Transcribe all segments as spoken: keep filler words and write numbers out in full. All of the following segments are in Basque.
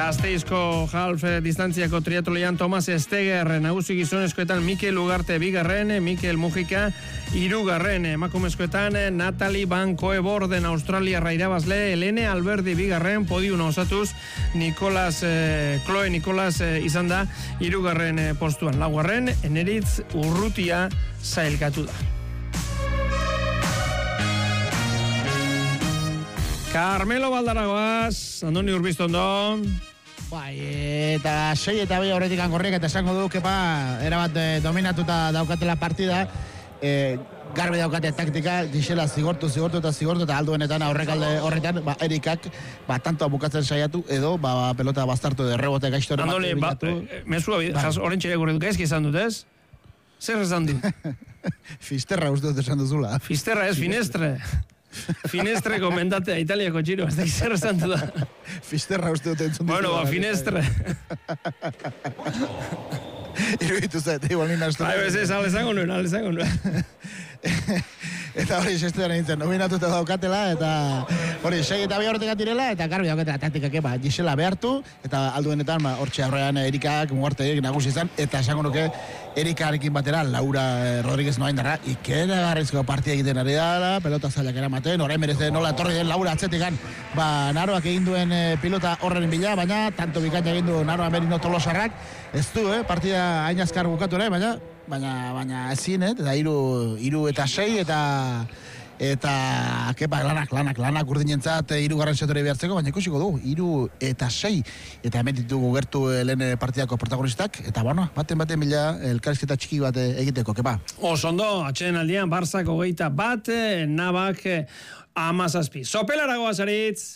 Gasteizko half distantziako triatloian Tomas Esteger nagusi gizonezkoetan Mikel Ugarte bigarren, Mikel Mujika hirugarren, emakumezkoetan Natalie Van Coevorden australiarra irabazle, Helene Alberdi bigarren, podiuma osatuz Nicolas eh, Chloe Nicolas eh, izan da hirugarren eh, postuan, laugarren Eneritz Urrutia sailkatu da. Carmelo Baldaragoaz, Andoni Urbiztondo. Bai, eta sei eta bi horretik angorriak eta esango du, kepa, erabat dominatuta daukatela partida, e, garbi daukate taktika, Gisela zigortu, zigortu eta zigortu, eta alduenetan aurrekalde horretan, ba, Erikak, ba, tantoa bukatzen saiatu, edo, ba, pelota bastartu de rebote gaiztore. Andoni, ba, e, mesua, ba. Horren txeak urretu, gaizki esan dut, ez? Zer esan dut? Fisterra uste dut esan duzula. Fisterra ez, finestre. Finestre komendatea Italiako txiro, ez da zer esan da. Fisterra uste dut entzun dut. Bueno, ba, finestre. Iruditu zait, igual nina estu. Bai, ez ez, alezango nuen, alezango nuen. Eta hori, sestu dara nintzen, nominatuta daukatela, eta hori, sei eta bi horretik atirela, eta garbi daukatela taktikak eba, Gisela behartu, eta alduenetan, ba, hortxe aurrean Erikak, mugarteek nagusi izan, eta esango nuke, Erikarekin batera, Laura Rodríguez noain darra, ikera garrizko partia egiten ari dara, pelota zailak eramaten, orain mereze nola etorri den Laura atzetikan, ba, naroak egin duen e, pilota horren bila, baina, tanto bikaina egin du naroa Merino Tolosarrak, ez du, eh, partida hain azkar bukatu ere, baina, baina, baina ezin, eh, eta iru, iru eta sei, eta eta kepa lanak, lanak, lanak urdinentzat hirugarren setore behartzeko, baina ikusiko du, hiru eta sei, eta hemen ditugu gertu lehen partidako protagonistak, eta bueno, baten baten bila elkarrizketa txiki bat egiteko, kepa. Osondo, atxeden aldian, Barzak hogeita bat, Nabak amazazpi. Sopelaragoa zaritz!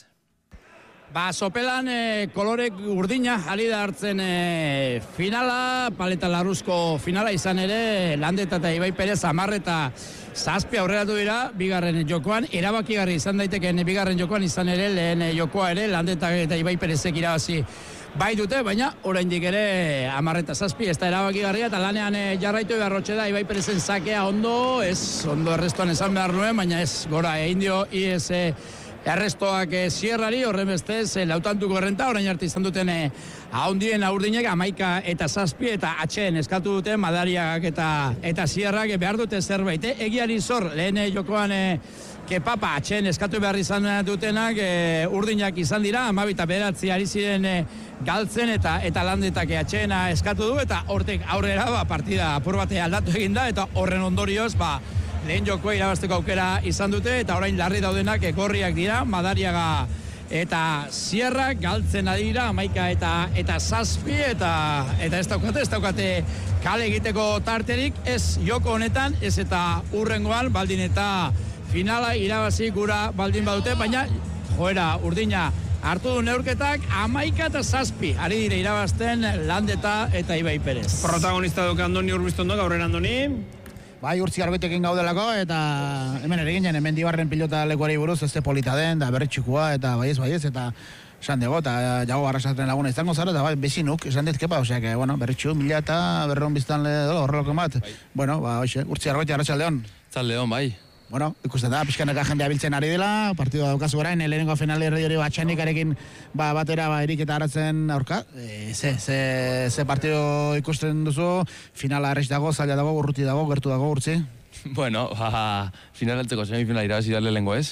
Ba, sopelan e, kolorek urdina ari da hartzen e, finala, Paleta Larruzko finala izan ere, Landeta eta Ibai Perez amarre eta zazpi aurreratu dira, bigarren jokoan, erabakigarri izan daiteken bigarren jokoan izan ere, lehen jokoa ere, Landeta eta Ibai Perezek irabazi bai dute, baina oraindik ere amarre eta zazpi, ez da erabakigarria, eta lanean e, jarraitu beharrotxe da, Ibai Perezen sakea ondo, ez ondo errestoan esan behar nuen, baina ez gora, egin dio I S E Errestoak e, zierrari, horren bestez, e, lautantuko errenta, orain arte izan duten e, ahondien aurdinek, amaika eta zazpi, eta atxeen eskatu duten, madariak eta eta zierrak e, behar dute zerbait. E, egiari zor, lehen jokoan e, kepapa, atxeen eskatu behar izan dutenak, e, urdinak izan dira, amabita beratzi ari ziren e, galtzen, eta eta Landetak atxeena eskatu du, eta hortek aurrera, ba, partida apur bate aldatu eginda, eta horren ondorioz, ba, lehen jokoa irabazteko aukera izan dute, eta orain larri daudenak ekorriak dira, Madariaga eta Sierrak galtzen adira, amaika eta eta zazpi, eta eta ez daukate, ez daukate kale egiteko tarterik, ez joko honetan, ez eta urrengoan, baldin eta finala irabazi gura baldin badute, baina joera urdina hartu du neurketak, amaika eta zazpi, ari dire irabazten Landeta eta Ibai Perez. Protagonista duke Andoni Urbiztondo, gaurren Andoni. Bai, urtzi garbetekin gaudelako, eta hemen ere ginen, hemen dibarren pilota lekuari buruz, ez polita den, da berretxikua, eta baiez, baiez, eta esan dugu, eta jago barrazaten laguna izango zara, eta bai, bezinuk, esan dizkepa, osea, que, bueno, berretxu, mila eta berreun biztan horreloko bat. Bai. Bueno, ba, hoxe, urtzi garbeti arratsaldeon. Arratsaldeon, bai. Bueno, ikusten da, pixkanaka jendea biltzen ari dela, partidua daukazu orain, lehenengo finale hori hori batxanikarekin ba, batera ba, Erik eta Aratzen aurka. E, ze, ze, ze partido ikusten duzu, finala arrez dago, zaila dago, urruti dago, gertu dago, urtzi? Bueno, ba, finalantzeko semifinala irabazi da lehenengo ez,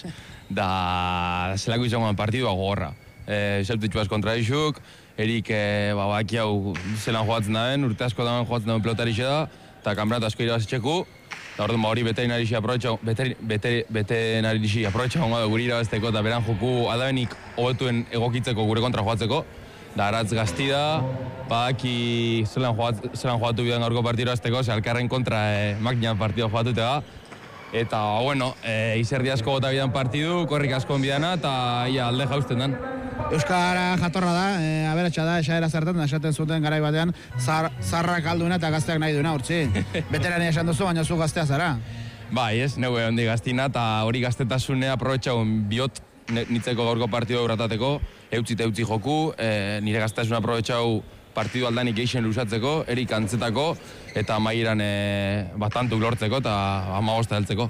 da zelako izangoan partidua gogorra. E, Zeltitxuaz kontra isuk, Erik e, ba, baki hau zelan joatzen daen, urte asko dagoen joatzen dauen pelotarixe da, eta kanbrat asko irabazitxeku. Da orduan, ba, hori veterinarixi aprobetxa, veterinarixi aprobetxa hongo da guri irabazteko, eta beran joku adabenik hobetuen egokitzeko gure kontra joatzeko. Da aratz gazti da, badaki zelan, joat, zelan joatu bidan gaurko partidu irabazteko, ze alkarren kontra e, makinan partidu joatute da. Eta, bueno, e, izerdi asko gota bidan partidu, korrik asko bidana, eta ia alde jausten den. Euskara jatorra da, e, aberatsa da, esaera zertan, esaten zuten garai batean, zar, zarrak alduna eta gazteak nahi duena, urtzi. Beterania esan duzu, baina zu gaztea zara. Bai, ez, neue hondi gaztina, eta hori gaztetasunea aprobetxagun biot nitzeko gaurko partidu euratateko, eutzi eta eutzi joku, e, nire gaztetasuna aprobetxau partidu aldanik eixen lusatzeko, erik antzetako, eta mairan e, batantuk lortzeko, eta hamagosta heltzeko.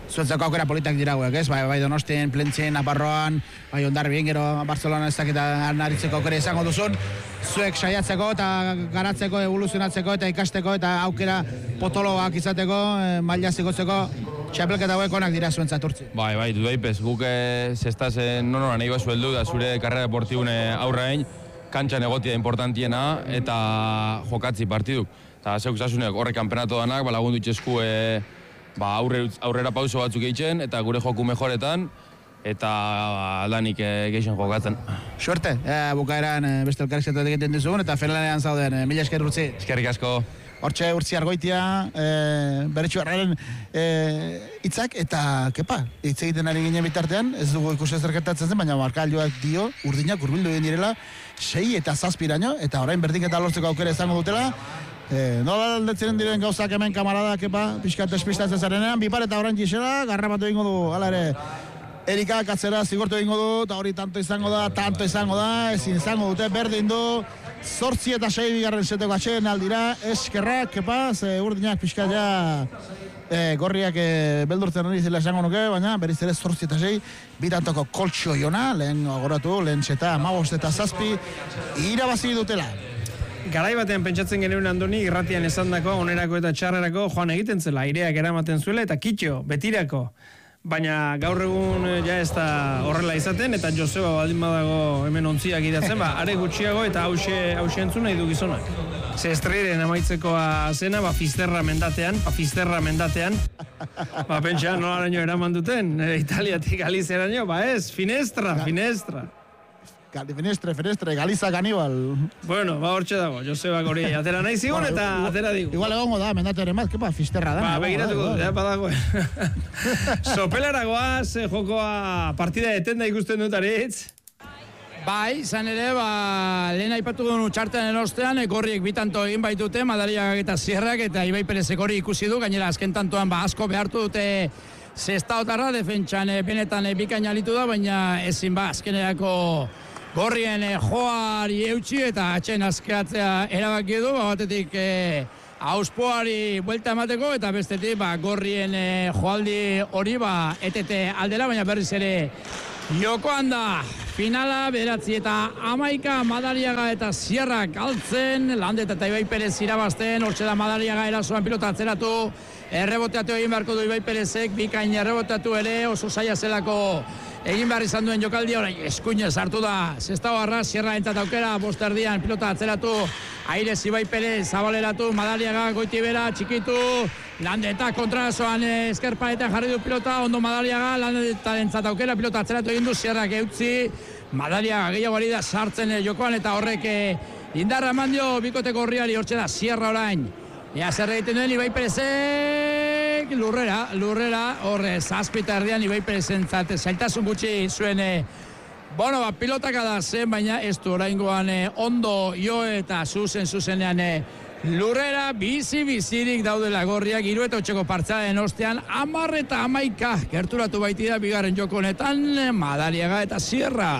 zuentzako aukera politak dira hauek, ez? Bai, bai Donostin, Plentzin, Naparroan, bai Hondarribien gero Barcelona ez dakita naritzeko aukera izango duzun, zuek saiatzeko eta garatzeko, evoluzionatzeko eta ikasteko eta aukera potoloak izateko, e, maila zigotzeko, txapelketa hauek onak dira zuentzat urtzi. Bai, bai, dudaipez, guk zestaz nonoran nahi bazu heldu da zure karrera deportibune aurrain, kantxan egotia importantiena eta jokatzi partiduk. Eta zeuk zasunek horre kanpenato danak, ba, lagundu itxesku e, ba, aurre, aurrera pauso batzuk egiten eta gure joku mejoretan eta aldanik e, geixen jokatzen. Suerte, e, bukaeran e, beste elkarrizketak egiten dizugun eta finalean zauden, e, mila esker urtzi. Eskerrik asko. Hortxe Urtzi Argoitia, e, Berretxu Arraren hitzak e, eta kepa, hitz egiten ari ginen bitartean, ez dugu ikusi zerketatzen zen, baina markailuak dio urdinak urbildu egin direla, sei eta zazpiraino, eta orain berdinketa lortzeko aukera izango dutela. E, nola aldetzen diren gauzak hemen kamarada, kepa, pixkat despistatzen zarenean, bipar eta orain gisela, garrapatu egingo du, hala ere, Erika katzera zigortu egingo du, eta hori tanto izango da, tanto izango da, ezin izango dute, berdin du, zortzi eta sei bigarren seteko atxeen aldira, eskerrak, kepa, ze urdinak pixkat ja, e, gorriak e, beldurtzen hori zela esango nuke, baina berriz ere zortzi eta sei, bitantoko koltxo jona, lehen agoratu, lehen seta, amabost eta zazpi, irabazi dutela. Garai batean pentsatzen genuen Andoni, irratian esandakoa, onerako eta txarrerako joan egiten zela, aireak eramaten zuela eta kitxo, betirako. Baina gaur egun ja ez da horrela izaten, eta Joseba baldin badago hemen ontziak idatzen, ba, are gutxiago eta hause, hause entzun nahi du gizonak. Ze estriren amaitzekoa zena, ba, Fisterra mendatean, ba, Fisterra mendatean, ba, pentsa nolaraino eraman duten, e, Italiatik Galizeraino, ba ez, finestra, finestra. Finestre, finestre, Galiza Ganibal. Bueno, ba, hortxe dago, Joseba hori atera nahi zigun eta atera digu. Igual egongo da, mendatearen bat, kepa, Fisterra da. Ba, begiratuko dut, ja, badago. Sopelaragoaz, jokoa partida etenda ikusten dut aritz. Bai, izan ere, ba, lehen aipatu duen txartenen ostean, gorriek bitanto egin baitute, Madariagak eta Sierrak, eta Ibai Perezek hori ikusi du, gainera azken tantoan ba, asko behartu dute Sestaotarra, defentsan benetan bikain alitu da, baina ezin ba, azkenerako gorrien joari eutxi eta atxen azkeatzea erabaki du, ba, batetik e, auspoari buelta emateko, eta bestetik ba, gorrien e, joaldi hori ba, etete aldera, baina berriz ere jokoan da. Finala, bederatzi eta amaika, Madariaga eta Sierrak galtzen, Landet eta Ibai Perez irabazten, hortxe da Madariaga erasoan pilota atzeratu, erreboteatu egin beharko du Ibai Perezek, bikain erreboteatu ere, oso zaila zelako egin behar izan duen jokaldi, orain eskuinez hartu da, Sestao Arra, Sierra entzat aukera, bost erdian pilota atzeratu, Airez Ibai Perez, zabaleratu, Madariaga goiti bera, txikitu, Landeta kontrasoan eskerpaetan jarri du pilota, ondo Madariaga, Landetaren entzat aukera, pilota atzeratu egin du, Sierrak eutzi, Madariaga gehiago ari da sartzen jokoan, eta horrek indarra eman dio bikoteko horriari, hortxe da, Sierra orain. Ea zer egiten duen Ibai Perezek, lurrera, lurrera, horre, zazpita erdian Ibai Perezentzat, zailtasun gutxi zuen, bueno, ba, pilotaka da zen, baina ez du oraingoan ondo jo eta zuzen zuzenean lurrera, bizi-bizirik daudela gorriak, hiru eta otxeko partzaren ostean, hamar eta hamaika, gerturatu baitida bigarren joko honetan, Madariaga eta Sierra.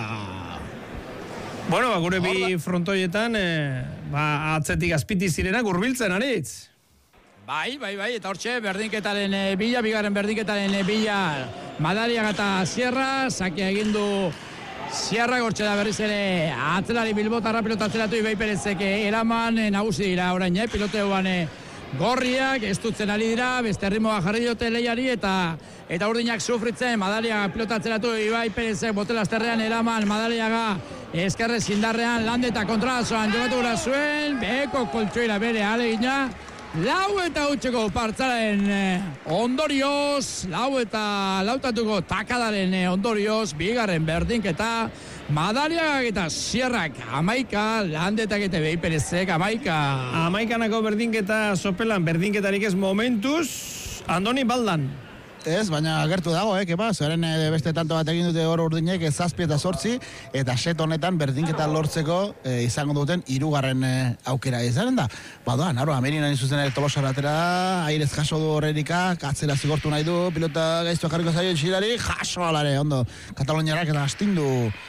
Bueno, ba, gure bi frontoietan, eh, ba, atzetik azpiti zirenak hurbiltzen aritz. Bai, bai, bai, eta hortxe, berdinketaren e, bila, bigarren berdinketaren e, bila, Madariaga eta Sierra, sakia egin du Sierra, hortxe da berriz ere, atzelari Bilbotarra pilota atzelatu Ibai Perezek eraman, e, nagusi dira orain, e, piloteoan e, gorriak, ez dutzen ari dira, beste ritmoa jarri diote lehiari, eta eta urdinak sufritzen, Madariaga pilota atzelatu Ibai Perezek botelazterrean eraman, Madariaga eskerrez indarrean, Landeta kontrazoan jokatu gura zuen, beheko koltsoira bere alegina, lau eta utxeko partzaren eh, ondorioz, lau eta lautatuko takadaren eh, ondorioz, bigarren berdinketa, Madariagak eta Sierrak amaika, Landetak eta Ibai Perezek amaika. Amaikanako berdinketa sopelan, berdinketarik ez momentuz, Andoni Baldan. Ez, baina gertu dago, eh, kepa, zeren beste tanto bat egin dute hor urdinek, zazpi eta zortzi, eta set honetan berdinketa lortzeko e, izango duten hirugarren e, aukera izaren da. Badoa, naro, Amerina nizuzen ere Tolosara atera da, Airez jaso du horrerika, katzera zigortu nahi du, pilota gaiztua jarriko zaio txilari, jaso alare, ondo, Kataloniarak eta astindu,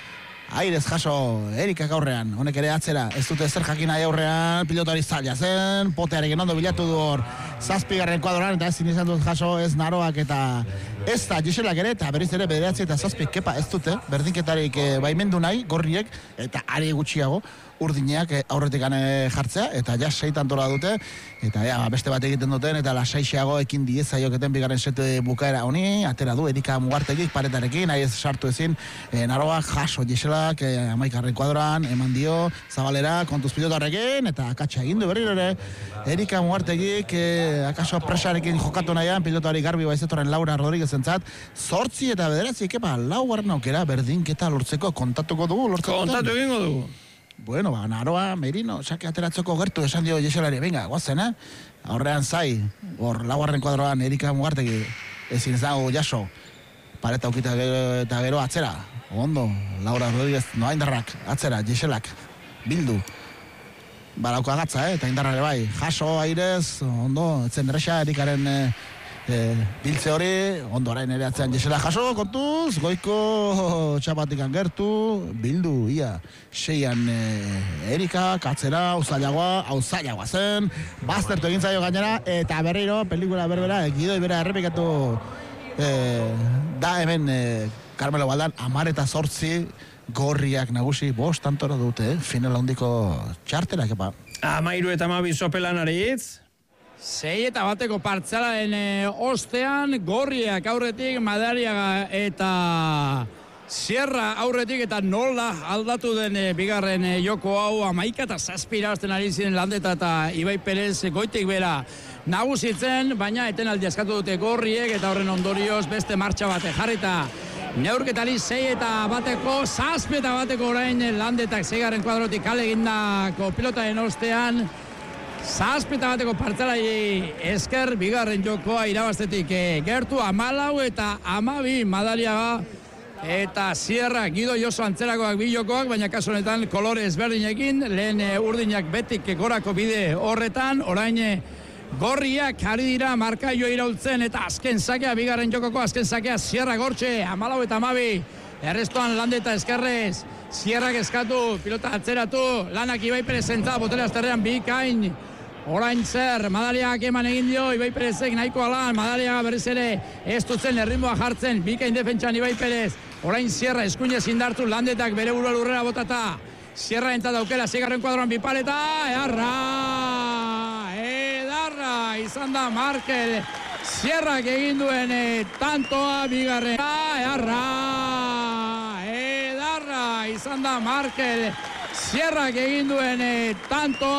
airez jaso Erikak aurrean, honek ere atzera, ez dute zer jakin nahi aurrean, pilotari zaila zen, potearekin ondo bilatu du hor, zazpigarren kuadroan, eta ezin izan dut jaso ez Naroak eta ez da Giselak ere, eta berriz ere bederatzi eta zazpi, kepa ez dute, berdinketarik e, baimendu nahi, gorriek, eta are gutxiago, urdineak aurretik jartzea, eta ja seitan tola dute, eta ja, beste bat egiten duten, eta lasaixeago ekin diezaioketen bigarren sete bukaera honi, atera du, Erika Mugartegik paretarekin, nahi ez sartu ezin, e, Naroak jaso Giselak, e, amaikarren kuadroan, eman dio, Zabalera, kontuz pilotarrekin, eta akatsa egin du berriro ere, Erika Mugartegik, e, akaso presarekin jokatu nahian, pilotari garbi baizetorren Laura Rodríguez entzat, zortzi eta bederatzi, kepa, lau garren aukera, berdinketa lortzeko kontatuko dugu, lortzeko. Kontatu egingo dugu. Bueno, ba, Naroa, Merino, sake ateratzeko gertu, esan dio Giselari, venga, guazen, eh? Aurrean zai, hor, laugarren kuadroan, Erika Mugartegi, ezin ez dago jaso, pareta ukita gero, eta gero atzera, ondo, Laura Rodríguez, noa indarrak, atzera, Giselak, bildu, barauko agatza, eh? Eta indarrare bai, jaso, airez, ondo, etzen erresa, Erikaren eh, E, biltze hori, ondo orain ere atzean Gisela jaso, kontuz, goiko txapatikan gertu, bildu, ia, seian e, Erika, katzera, auzailagoa, auzailagoa zen, baztertu egin zaio gainera, eta berriro, pelikula berbera, gidoi bera errepikatu e, da hemen e, Carmelo Baldan, amar eta zortzi gorriak nagusi, bost tantora dute, eh? Final handiko txartelak, epa. Amairu eta amabi sopelan aritz. Sei eta bateko partzalaren e, ostean, gorriak aurretik, Madariaga eta Sierra aurretik, eta nola aldatu den e, bigarren e, joko hau, amaika eta zazpira azten ari ziren Landeta eta Ibai Perez goitik bera nagusitzen, baina etenaldi askatu dute gorriek, eta horren ondorioz beste martxa bate jarrita. Neurketari sei eta bateko, zazpi eta bateko orain Landetak seigarren kuadrotik kale egindako pilotaren ostean, zazpita bateko partzalai esker, bigarren jokoa irabaztetik e, gertu, amalau eta amabi Madariaga eta Sierra, Gido Joso antzerakoak bi jokoak, baina kasu honetan kolore ezberdinekin, lehen e, urdinak betik gorako bide horretan, orain e, gorriak ari dira markaioa iraultzen, eta azken sakea, bigarren jokoko azken sakea, Sierra gortxe, amalau eta amabi, errestoan Landeta eskerrez, Sierrak eskatu, pilota atzeratu, lanak Ibai Perez zentza, botela azterrean bikain, orain zer, Madariak eman egin dio, Ibai Perezek nahiko alan, Madariaga berriz ere ez dutzen erritmoa jartzen, bikain defentsan Ibai Perez, orain Sierra eskuinez indartu, Landetak bere burua lurrera botata, Sierra entzat aukera, seigarren kuadroan bipaleta, edarra, edarra, izan da Markel, Sierrak egin duen e, tantoa bigarren, edarra, edarra, izan da Markel, Sierrak egin duen e, tantoa,